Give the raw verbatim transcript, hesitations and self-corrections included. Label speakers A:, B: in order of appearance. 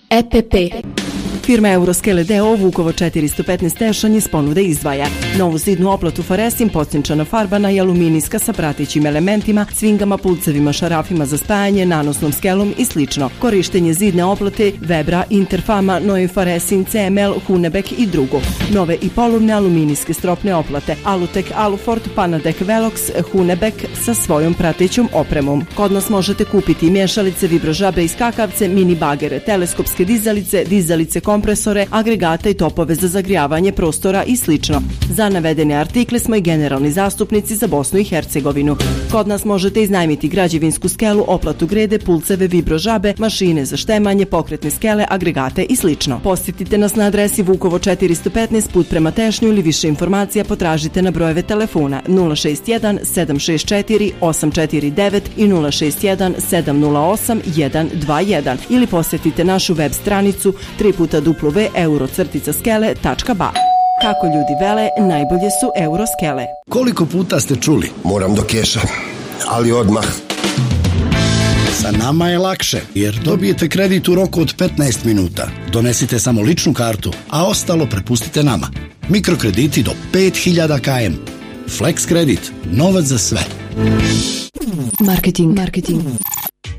A: E P P.
B: Firma Euroskele d o o Vukovo četiristo petnaest Tešanj iz ponude izdvaja novu zidnu oplatu Foresin, postinčana farbana i aluminijska sa pratećim elementima, cvingama, pulcevima, šarafima za spajanje, nanosnom skelom i slično. Korištenje zidne oplate Vebra, Interfama, Novi Foresin, C M L, Hunebek i drugo. Nove i polovne aluminijske stropne oplate Alutek, Alufort, Panadek, Velox, Hunebek sa svojom pratećom opremom. Kod nas možete kupiti mješalice, vibrožabe i skakavce, mini bagere, teleskopske dizalice, dizalice, kompresore, agregata i topove za zagrijavanje prostora i slično. Za navedene artikle smo i generalni zastupnici za Bosnu i Hercegovinu. Kod nas možete iznajmiti građevinsku skelu, oplatu grede, pulceve, vibrožabe, mašine za štemanje, pokretne skele, agregate i slično. Posjetite nas na adresi Vukovo četiristo petnaest put prema Tešnju ili više informacija potražite na brojeve telefona nula šest jedan sedam šest četiri osam četiri devet i nula šest jedan sedam nula osam jedan dva jedan ili posjetite našu web stranicu tri puta w w w tačka euro skele tačka ba. Kako ljudi vele, najbolje su Euroskele.
C: Koliko puta ste čuli?
D: Moram do keša, ali odmah.
C: Sa nama je lakše, jer dobijete kredit u roku od petnaest minuta. Donesite samo ličnu kartu, a ostalo prepustite nama. Mikrokrediti do pet hiljada km. Flex kredit, novac za sve.
A: Marketing. Marketing.